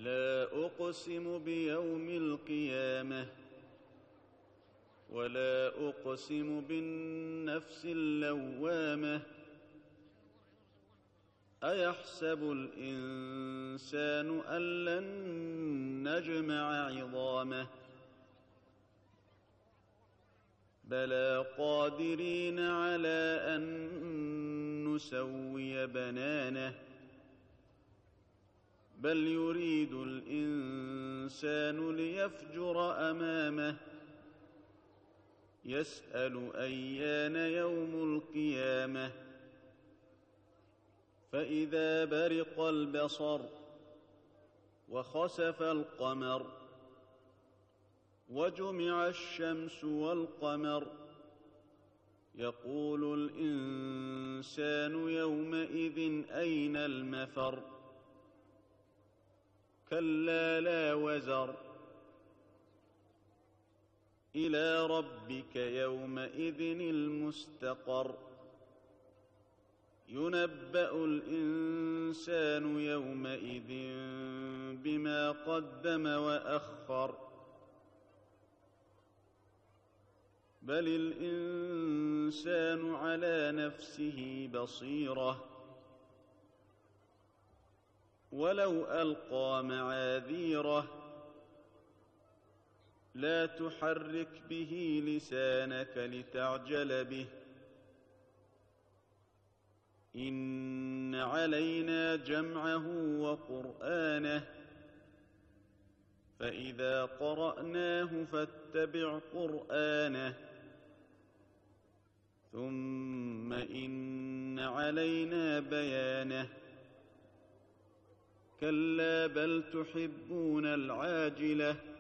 لا أقسم بيوم القيامة ولا أقسم بالنفس اللوامة أيحسب الإنسان أن لن نجمع عظامه بلى قادرين على أن نسوي بنانه بل يريد الإنسان ليفجر أمامه يسأل أيان يوم القيامة فإذا برق البصر وخسف القمر وجمع الشمس والقمر يقول الإنسان يومئذ أين المفر كلا لا وزر إلى ربك يومئذ المستقر ينبأ الإنسان يومئذ بما قدم وأخر بل الإنسان على نفسه بصيرة ولو ألقى معاذيره لا تحرك به لسانك لتعجل به إن علينا جمعه وقرآنه فإذا قرأناه فاتبع قرآنه ثم إن علينا بيانه كلا بل تحبون العاجلة